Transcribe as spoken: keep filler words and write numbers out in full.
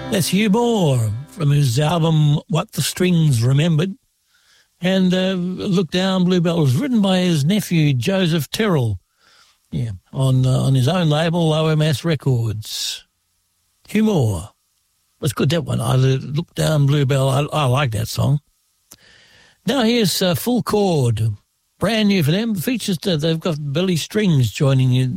That's Hugh Moore from his album What the Strings Remembered. And uh, Look Down Bluebell was written by his nephew Joseph Terrell, yeah, on uh, on his own label O M S Records. Hugh Moore. That's good, that one. I Look Down Bluebell. I, I like that song. Now here's uh, Full Chord. Brand new for them. Features, uh, they've got Billy Strings joining you